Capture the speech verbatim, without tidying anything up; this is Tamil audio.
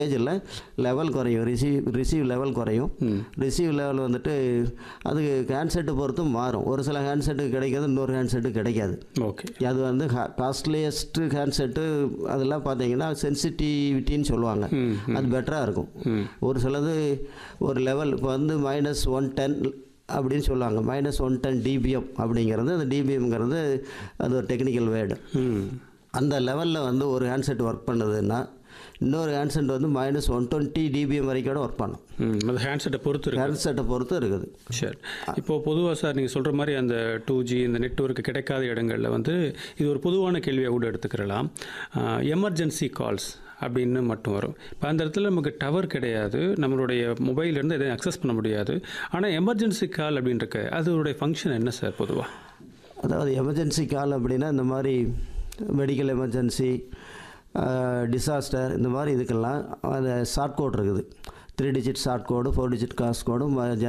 ஸ்டேஜில் லெவல் குறையும், ரிசீவ் ரிசீவ் லெவல் குறையும். ரிசீவ் லெவல் வந்துட்டு அது ஹேண்ட்செட்டு பொறுத்தும் மாறும். ஒரு சில ஹேண்ட்செட்டுக்கு கிடைக்காது, இன்னொரு ஹேண்ட்செட்டுக்கு கிடைக்காது. ஓகே. அது வந்து காஸ்ட்லியஸ்ட்டு ஹேண்ட்செட்டு அதெல்லாம் பார்த்தீங்கன்னா சென்சிட்டிவிட்டின்னு சொல்லுவாங்க, அது பெட்டராக இருக்கும். ஒரு சிலது ஒரு லெவல் இப்போ வந்து மைனஸ் ஒன் டென் அப்படின்னு சொல்லுவாங்க, மைனஸ் ஒன் டென் டிபிஎம் அப்படிங்கிறது. அந்த டிபிஎம்ங்கிறது அது ஒரு டெக்னிக்கல் வேர்டு. அந்த லெவலில் வந்து ஒரு ஹேண்ட்செட் ஒர்க் பண்ணுதுன்னா இன்னொரு ஹேண்ட்செட் வந்து மைனஸ் ஒன் டுவெண்ட்டி டிபிஎம் வரைக்கும் கூட ஒர்க் பண்ணும். அது ஹேண்ட்செட்டை பொறுத்து இருக்குது. ஹேண்ட்செட்டை பொறுத்து இருக்குது. சரி. இப்போது பொதுவாக சார் நீங்கள் சொல்கிற மாதிரி அந்த டூ ஜி இந்த நெட்வொர்க் கிடைக்காத இடங்களில் வந்து இது ஒரு பொதுவான கேள்வியாக கூட எடுத்துக்கிறலாம். எமர்ஜென்சி கால்ஸ் அப்படின்னு மட்டும் வரும். இப்போ அந்த இடத்துல நமக்கு டவர் கிடையாது, நம்மளுடைய மொபைல்லேருந்து எதையும் அக்சஸ் பண்ண முடியாது. ஆனால் எமர்ஜென்சி கால் அப்படின்னு இருக்கு, அதோடைய ஃபங்க்ஷன் என்ன சார் பொதுவாக? அதாவது எமர்ஜென்சி கால் அப்படின்னா இந்த மாதிரி மெடிக்கல் எமர்ஜென்சி, டிசாஸ்டர், இந்த மாதிரி இதுக்கெல்லாம் அந்த ஷார்ட் கோட் இருக்குது. த்ரீ டிஜிட் ஷார்ட் கோடு, ஃபோர் டிஜிட் காஸ் கோடும்